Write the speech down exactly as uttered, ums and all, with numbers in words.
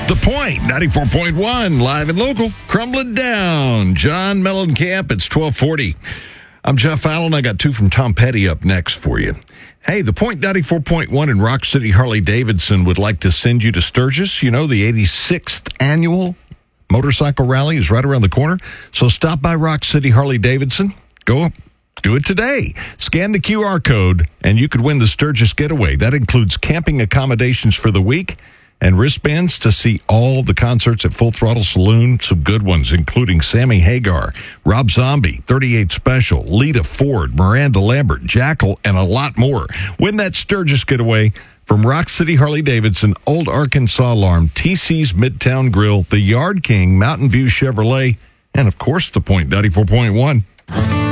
The Point, ninety-four point one, live and local, crumbling down. John Mellencamp, it's twelve forty. I'm Jeff Allen. I got two from Tom Petty up next for you. Hey, The Point ninety-four point one in Rock City Harley-Davidson would like to send you to Sturgis. You know, the eighty-sixth annual motorcycle rally is right around the corner. So stop by Rock City Harley-Davidson. Go do it today. Scan the Q R code, and you could win the Sturgis Getaway. That includes camping accommodations for the week and wristbands to see all the concerts at Full Throttle Saloon. Some good ones, including Sammy Hagar, Rob Zombie, thirty-eight Special, Lita Ford, Miranda Lambert, Jackal, and a lot more. Win that Sturgis Getaway from Rock City Harley-Davidson, Old Arkansas Alarm, T C's Midtown Grill, the Yard King, Mountain View Chevrolet, and, of course, The Point ninety-four point one.